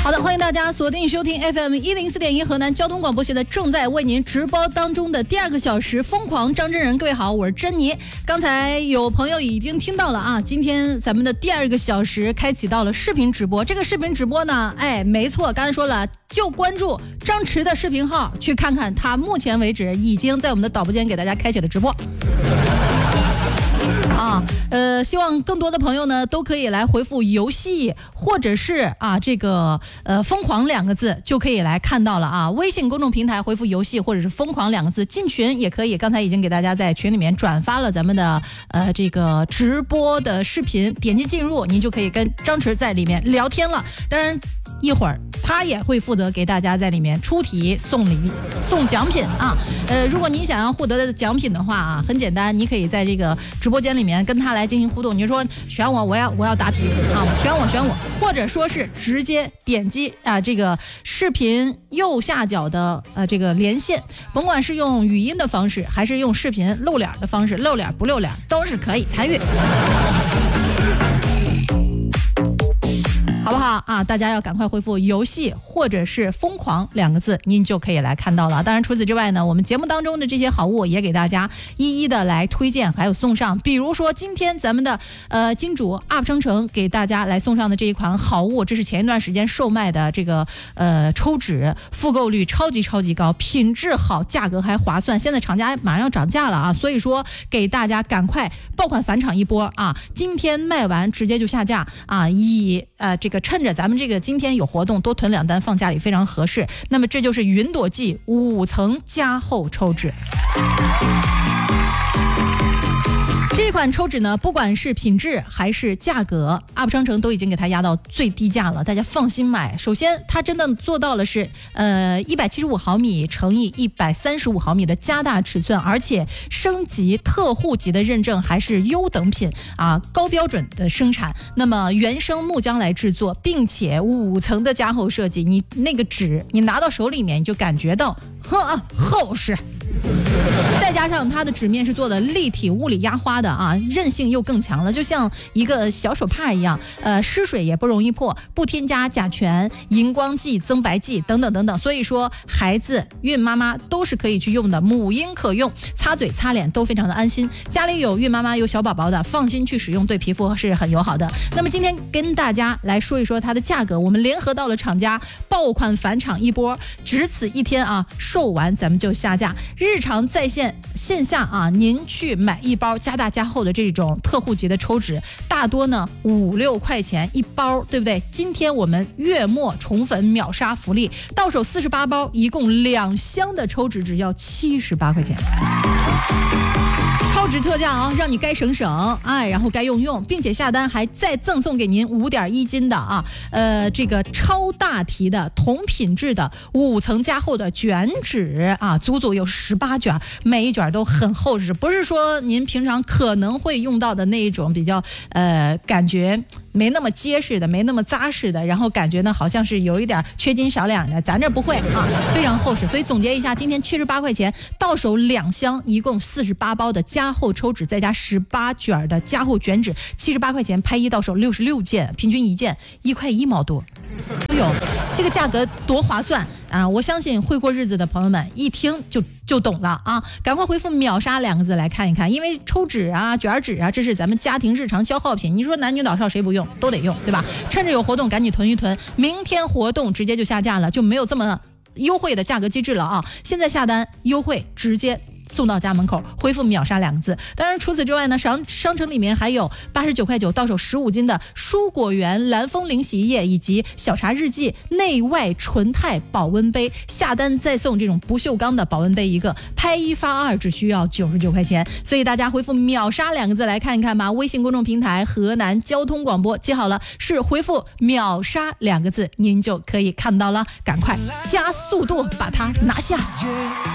好的，欢迎大家锁定收听 FM104.1 河南交通广播现在正在为您直播当中的第2个小时疯狂张真人。各位好，我是珍妮。刚才有朋友已经听到了啊，今天咱们的第2个小时开启到了视频直播。这个视频直播呢，没错，刚才说了，就关注张弛的视频号去看看，他目前为止已经在我们的导播间给大家开启了直播。希望更多的朋友呢都可以来回复游戏或者是这个疯狂2个字就可以来看到了啊。微信公众平台回复游戏或者是疯狂2个字，进群也可以。刚才已经给大家在群里面转发了咱们的这个直播的视频，点击进入您就可以跟张弛在里面聊天了。当然一会儿他也会负责给大家在里面出题送礼送奖品啊。如果您想要获得的奖品的话啊，很简单，你可以在这个直播间里面跟他来进行互动。你就说选我，我要答题啊，选我，或者说是直接点击这个视频右下角的这个连线，甭管是用语音的方式还是用视频露脸的方式，露脸不露脸都是可以参与。好不好啊？大家要赶快回复游戏或者是疯狂2个字，您就可以来看到了。当然除此之外呢，我们节目当中的这些好物也给大家一一的来推荐还有送上。比如说今天咱们的金主 UP 商城给大家来送上的这一款好物，这是前一段时间售卖的这个抽纸，复购率超级高，品质好，价格还划算。现在厂家马上要涨价了啊，所以说给大家赶快爆款返场一波啊！今天卖完直接就下架啊，这个趁着咱们这个今天有活动，多囤2单放家里非常合适。那么这就是云朵记5层加厚抽纸。这款抽纸呢，不管是品质还是价格，UP 商城都已经给它压到最低价了，大家放心买。首先它真的做到了是175毫米乘以135毫米的加大尺寸，而且升级特护级的认证，还是优等品啊，高标准的生产。那么原生木浆来制作，并且5层的加厚设计，你那个纸你拿到手里面你就感觉到厚实。再加上它的纸面是做的立体物理压花的啊，韧性又更强了，就像一个小手帕一样，湿水也不容易破，不添加甲醛、荧光剂、增白剂等等，所以说孩子、孕妈妈都是可以去用的，母婴可用，擦嘴擦脸都非常的安心。家里有孕妈妈有小宝宝的，放心去使用，对皮肤是很友好的。那么今天跟大家来说一说它的价格，我们联合到了厂家爆款返场一波，只此一天啊，售完咱们就下架。日常在线下啊，您去买一包加大加厚的这种特护级的抽纸，大多呢5-6块钱一包，对不对？今天我们月末宠粉秒杀福利，到手48包，一共2箱的抽纸只要78块钱。超值特价啊，让你该省省，然后该用，并且下单还再赠送给您5.1斤的这个超大题的同品质的5层加厚的卷纸啊，足有18卷，每一卷都很厚实，不是说您平常可能会用到的那一种比较感觉没那么结实的，没那么扎实的，然后感觉呢好像是有一点缺斤少两的，咱这不会啊，非常厚实。所以总结一下，今天78块钱到手2箱，一共48包的加厚抽纸，再加18卷的加厚卷纸，78块钱拍一到手66件，平均一件1块1毛多。这个价格多划算啊！我相信会过日子的朋友们一听就懂了啊！赶快回复秒杀2个字来看一看，因为抽纸啊、卷纸啊，这是咱们家庭日常消耗品，你说男女老少谁不用，都得用，对吧？趁着有活动赶紧囤一囤，明天活动直接就下架了，就没有这么优惠的价格机制了啊！现在下单优惠直接送到家门口，回复秒杀2个字。当然除此之外呢，商城里面还有89块9到手15斤的蔬果园蓝风铃洗衣液，以及小茶日记内外纯钛保温杯，下单再送这种不锈钢的保温杯一个，拍1发2只需要99块钱。所以大家回复秒杀2个字来看一看吧。微信公众平台河南交通广播，记好了，是回复秒杀2个字您就可以看到了，赶快加速度把它拿下。